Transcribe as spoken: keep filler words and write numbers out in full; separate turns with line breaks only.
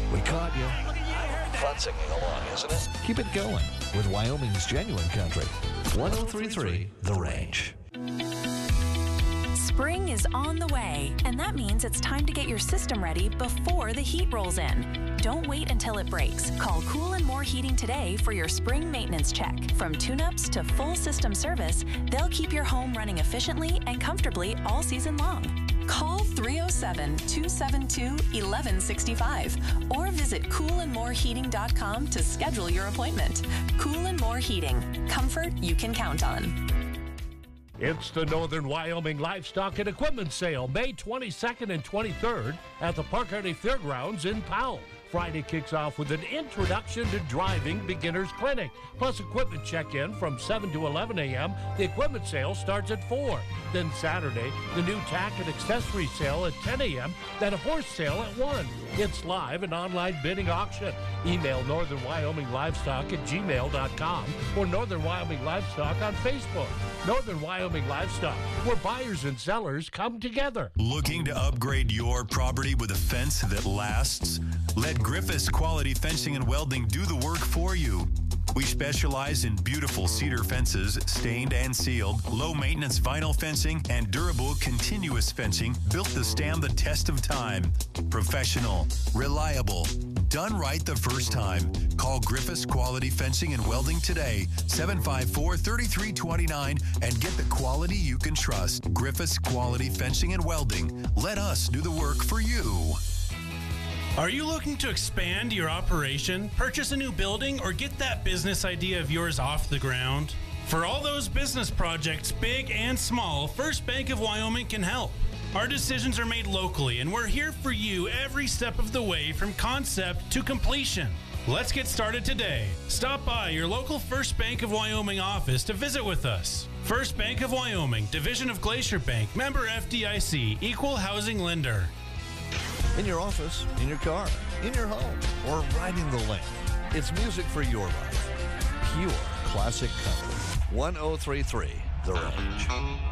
We caught you. Fun singing along, isn't it? Keep it going with Wyoming's Genuine Country. one oh three point three The Range.
Spring is on the way, and that means it's time to get your system ready before the heat rolls in. Don't wait until it breaks. Call Cool and More Heating today for your spring maintenance check. From tune-ups to full system service, they'll keep your home running efficiently and comfortably all season long. Call three oh seven, two seven two, one one six five or visit cool and more heating dot com to schedule your appointment. Cool and More Heating. Comfort you can count on.
It's the Northern Wyoming Livestock and Equipment Sale, May twenty-second and twenty-third at the Park County Fairgrounds in Powell. Friday kicks off with an introduction to driving beginners clinic, plus equipment check-in from seven to eleven a.m. The equipment sale starts at four. Then Saturday, the new tack and accessory sale at ten a.m., then a horse sale at one. It's live and online bidding auction. Email Northern Wyoming Livestock at gmail dot com or Northern Wyoming Livestock on Facebook. Northern Wyoming Livestock, where buyers and sellers come together.
Looking to upgrade your property with a fence that lasts? Let Griffiths Quality Fencing and Welding do the work for you. We specialize in beautiful cedar fences, stained and sealed, low-maintenance vinyl fencing, and durable continuous fencing built to stand the test of time. Professional, reliable, done right the first time. Call Griffiths Quality Fencing and Welding today, seven five four, three three two nine, and get the quality you can trust. Griffiths Quality Fencing and Welding. Let us do the work for you.
Are you looking to expand your operation, purchase a new building, or get that business idea of yours off the ground? For all those business projects, big and small, First Bank of Wyoming can help. Our decisions are made locally, and we're here for you every step of the way from concept to completion. Let's get started today. Stop by your local First Bank of Wyoming office to visit with us. First Bank of Wyoming, Division of Glacier Bank, member F D I C, Equal Housing Lender.
In your office, in your car, in your home, or riding the lane. It's music for your life. Pure classic country. one oh three point three The Range.